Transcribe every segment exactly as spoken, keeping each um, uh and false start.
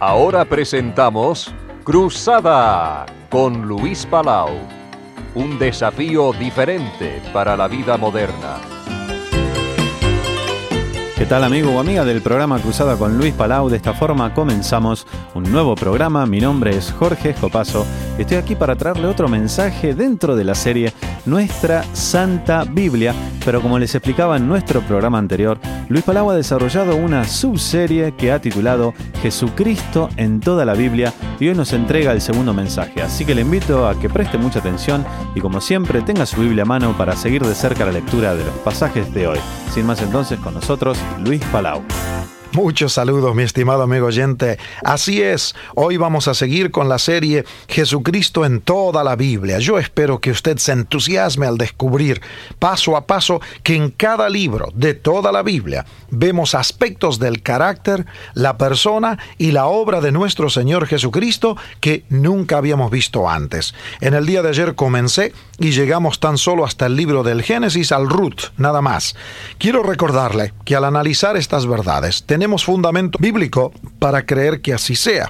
Ahora presentamos Cruzada con Luis Palau. Un desafío diferente para la vida moderna. ¿Qué tal, amigo o amiga del programa Cruzada con Luis Palau? De esta forma comenzamos un nuevo programa. Mi nombre es Jorge Escopazo. Estoy aquí para traerle otro mensaje dentro de la serie Nuestra Santa Biblia. Pero como les explicaba en nuestro programa anterior, Luis Palau ha desarrollado una subserie que ha titulado Jesucristo en toda la Biblia, y hoy nos entrega el segundo mensaje. Así que le invito a que preste mucha atención y, como siempre, tenga su Biblia a mano para seguir de cerca la lectura de los pasajes de hoy. Sin más, entonces, con nosotros, Luis Palau. Muchos saludos, mi estimado amigo oyente. Así es, hoy vamos a seguir con la serie Jesucristo en toda la Biblia. Yo espero que usted se entusiasme al descubrir paso a paso que en cada libro de toda la Biblia vemos aspectos del carácter, la persona y la obra de nuestro Señor Jesucristo que nunca habíamos visto antes. En el día de ayer comencé y llegamos tan solo hasta el libro del Génesis al Ruth, nada más. Quiero recordarle que al analizar estas verdades tenemos Tenemos fundamento bíblico para creer que así sea.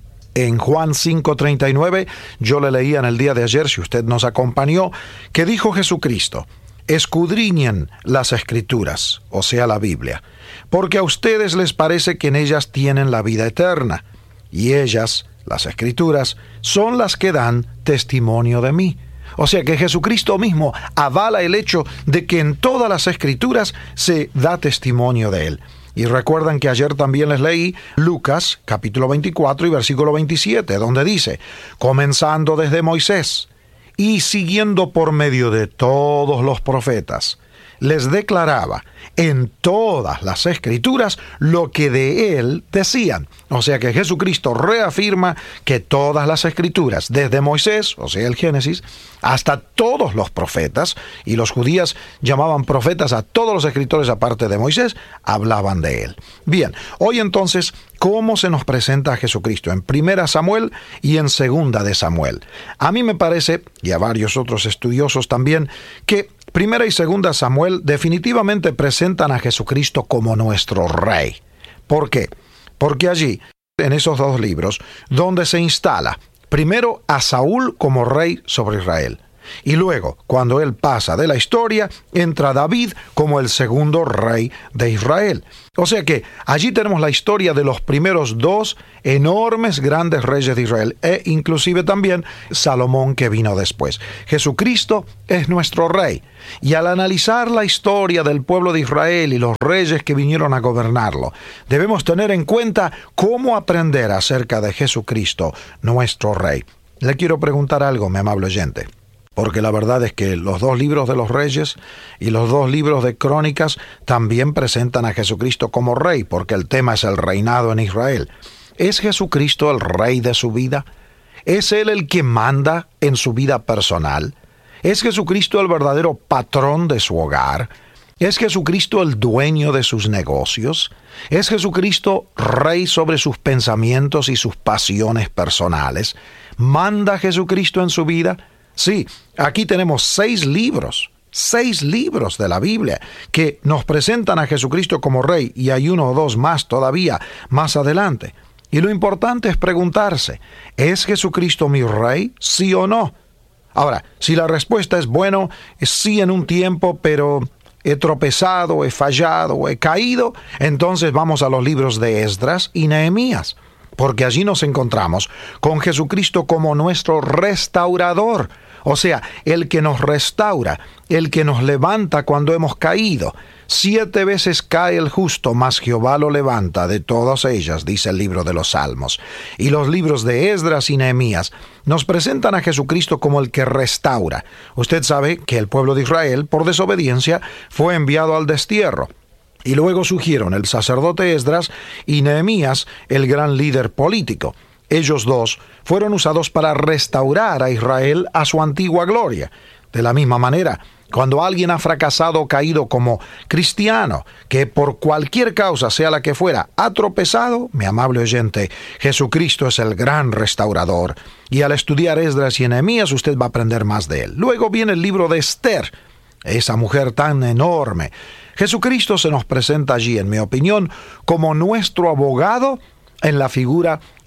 En Juan cinco treinta y nueve, yo le leía en el día de ayer, si usted nos acompañó, que dijo Jesucristo: escudriñen las Escrituras, o sea, la Biblia, porque a ustedes les parece que en ellas tienen la vida eterna, y ellas, las Escrituras, son las que dan testimonio de mí. O sea que Jesucristo mismo avala el hecho de que en todas las Escrituras se da testimonio de Él. Y recuerdan que ayer también les leí Lucas, capítulo veinticuatro y versículo veintisiete, donde dice: comenzando desde Moisés y siguiendo por medio de todos los profetas, les declaraba en todas las Escrituras lo que de él decían. O sea que Jesucristo reafirma que todas las Escrituras, desde Moisés, o sea el Génesis, hasta todos los profetas, y los judíos llamaban profetas a todos los escritores aparte de Moisés, hablaban de él. Bien, hoy entonces, ¿cómo se nos presenta a Jesucristo? En Primera Samuel y en Segunda de Samuel. A mí me parece, y a varios otros estudiosos también, que Primera y Segunda Samuel definitivamente presentan a Jesucristo como nuestro Rey. ¿Por qué? Porque allí, en esos dos libros, donde se instala primero a Saúl como rey sobre Israel, y luego, cuando él pasa de la historia, entra David como el segundo rey de Israel. O sea que allí tenemos la historia de los primeros dos enormes grandes reyes de Israel, e inclusive también Salomón, que vino después. Jesucristo es nuestro rey, y al analizar la historia del pueblo de Israel y los reyes que vinieron a gobernarlo, debemos tener en cuenta cómo aprender acerca de Jesucristo, nuestro rey. Le quiero preguntar algo, mi amable oyente. Porque la verdad es que los dos libros de los Reyes y los dos libros de Crónicas también presentan a Jesucristo como rey, porque el tema es el reinado en Israel. ¿Es Jesucristo el rey de su vida? ¿Es Él el que manda en su vida personal? ¿Es Jesucristo el verdadero patrón de su hogar? ¿Es Jesucristo el dueño de sus negocios? ¿Es Jesucristo rey sobre sus pensamientos y sus pasiones personales? ¿Manda Jesucristo en su vida? Sí, aquí tenemos seis libros, seis libros de la Biblia que nos presentan a Jesucristo como Rey, y hay uno o dos más todavía más adelante. Y lo importante es preguntarse, ¿es Jesucristo mi Rey? ¿Sí o no? Ahora, si la respuesta es bueno, es sí en un tiempo, pero he tropezado, he fallado, he caído, entonces vamos a los libros de Esdras y Nehemías, porque allí nos encontramos con Jesucristo como nuestro restaurador. O sea, el que nos restaura, el que nos levanta cuando hemos caído. Siete veces cae el justo, mas Jehová lo levanta de todas ellas, dice el libro de los Salmos. Y los libros de Esdras y Nehemías nos presentan a Jesucristo como el que restaura. Usted sabe que el pueblo de Israel, por desobediencia, fue enviado al destierro. Y luego surgieron el sacerdote Esdras y Nehemías, el gran líder político. Ellos dos fueron usados para restaurar a Israel a su antigua gloria. De la misma manera, cuando alguien ha fracasado o caído como cristiano, que por cualquier causa, sea la que fuera, ha tropezado, mi amable oyente, Jesucristo es el gran restaurador. Y al estudiar Esdras y Nehemías, usted va a aprender más de él. Luego viene el libro de Esther, esa mujer tan enorme. Jesucristo se nos presenta allí, en mi opinión, como nuestro abogado en la figura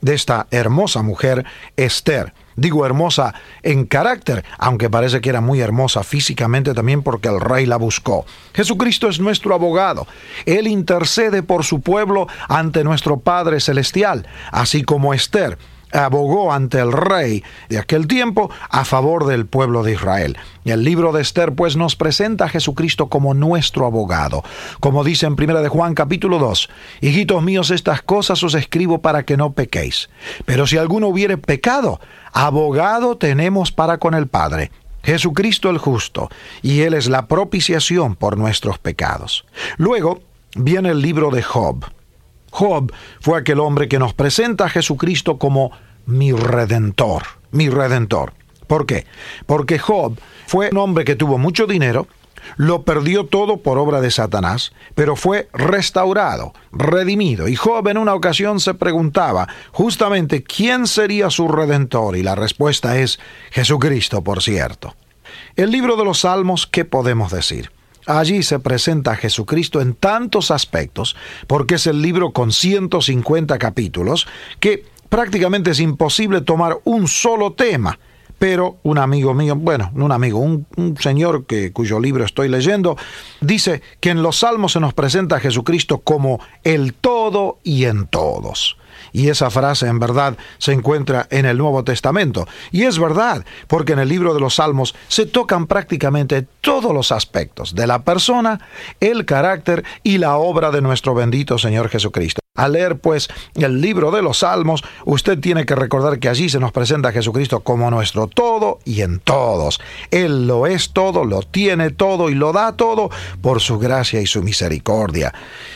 de esta hermosa mujer, Esther. Digo hermosa en carácter, aunque parece que era muy hermosa físicamente también porque el rey la buscó. Jesucristo es nuestro abogado. Él intercede por su pueblo ante nuestro Padre Celestial, así como Esther abogó ante el rey de aquel tiempo a favor del pueblo de Israel. Y el libro de Esther pues nos presenta a Jesucristo como nuestro abogado. Como dice en primera de Juan capítulo dos, hijitos míos, estas cosas os escribo para que no pequéis. Pero si alguno hubiere pecado, abogado tenemos para con el Padre, Jesucristo el justo, y Él es la propiciación por nuestros pecados. Luego viene el libro de Job. Job fue aquel hombre que nos presenta a Jesucristo como mi Redentor, mi Redentor. ¿Por qué? Porque Job fue un hombre que tuvo mucho dinero, lo perdió todo por obra de Satanás, pero fue restaurado, redimido. Y Job en una ocasión se preguntaba justamente quién sería su Redentor, y la respuesta es Jesucristo, por cierto. El libro de los Salmos, ¿qué podemos decir? Allí se presenta a Jesucristo en tantos aspectos, porque es el libro con ciento cincuenta capítulos, que prácticamente es imposible tomar un solo tema. Pero un amigo mío, bueno, no un amigo, un, un señor que, cuyo libro estoy leyendo, dice que en los Salmos se nos presenta a Jesucristo como el todo y en todos. Y esa frase en verdad se encuentra en el Nuevo Testamento. Y es verdad, porque en el libro de los Salmos se tocan prácticamente todos los aspectos de la persona, el carácter y la obra de nuestro bendito Señor Jesucristo. Al leer pues el libro de los Salmos, usted tiene que recordar que allí se nos presenta a Jesucristo como nuestro todo y en todos. Él lo es todo, lo tiene todo y lo da todo por su gracia y su misericordia.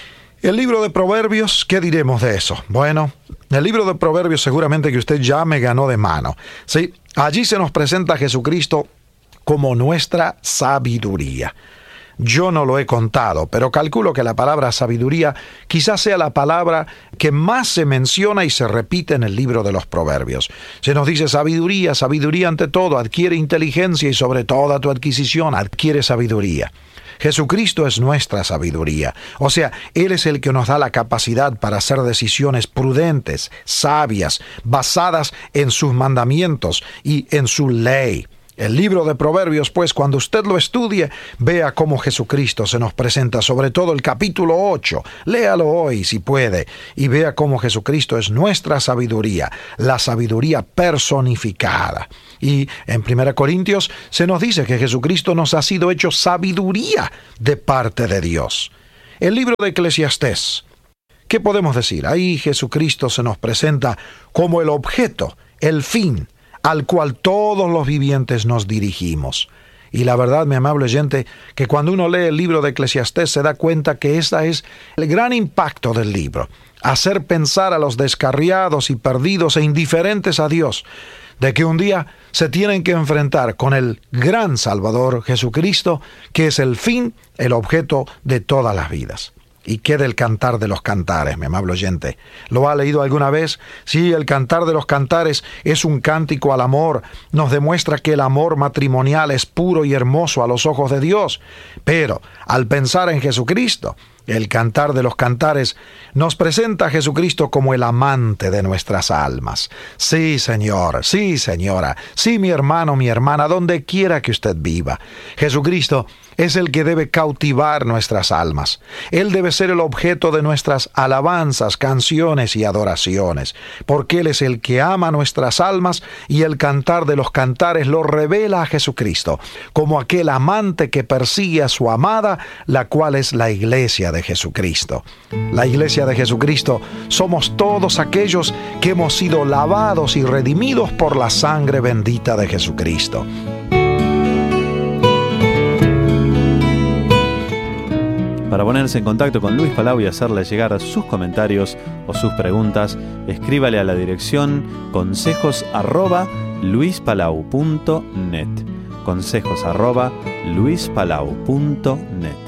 El libro de Proverbios, ¿qué diremos de eso? Bueno, el libro de Proverbios seguramente que usted ya me ganó de mano. Sí, allí se nos presenta a Jesucristo como nuestra sabiduría. Yo no lo he contado, pero calculo que la palabra sabiduría quizás sea la palabra que más se menciona y se repite en el libro de los Proverbios. Se nos dice sabiduría, sabiduría ante todo, adquiere inteligencia y sobre toda tu adquisición adquiere sabiduría. Jesucristo es nuestra sabiduría, o sea, Él es el que nos da la capacidad para hacer decisiones prudentes, sabias, basadas en sus mandamientos y en su ley. El libro de Proverbios, pues, cuando usted lo estudie, vea cómo Jesucristo se nos presenta, sobre todo el capítulo ocho. Léalo hoy, si puede, y vea cómo Jesucristo es nuestra sabiduría, la sabiduría personificada. Y en primera Corintios se nos dice que Jesucristo nos ha sido hecho sabiduría de parte de Dios. El libro de Eclesiastés, ¿qué podemos decir? Ahí Jesucristo se nos presenta como el objeto, el fin, al cual todos los vivientes nos dirigimos. Y la verdad, mi amable oyente, que cuando uno lee el libro de Eclesiastés se da cuenta que ese es el gran impacto del libro, hacer pensar a los descarriados y perdidos e indiferentes a Dios, de que un día se tienen que enfrentar con el gran Salvador Jesucristo, que es el fin, el objeto de todas las vidas. ¿Y qué del Cantar de los Cantares, mi amable oyente? ¿Lo ha leído alguna vez? Sí, el Cantar de los Cantares es un cántico al amor. Nos demuestra que el amor matrimonial es puro y hermoso a los ojos de Dios. Pero, al pensar en Jesucristo, el Cantar de los Cantares nos presenta a Jesucristo como el amante de nuestras almas. Sí, Señor, sí, señora, sí, mi hermano, mi hermana, donde quiera que usted viva. Jesucristo es el que debe cautivar nuestras almas. Él debe ser el objeto de nuestras alabanzas, canciones y adoraciones, porque Él es el que ama nuestras almas, y el Cantar de los Cantares lo revela a Jesucristo como aquel amante que persigue a su amada, la cual es la iglesia de Jesucristo. La iglesia de Jesucristo somos todos aquellos que hemos sido lavados y redimidos por la sangre bendita de Jesucristo. Para ponerse en contacto con Luis Palau y hacerle llegar sus comentarios o sus preguntas, escríbale a la dirección consejos arroba luispalau punto net. Consejos arroba luispalau punto net.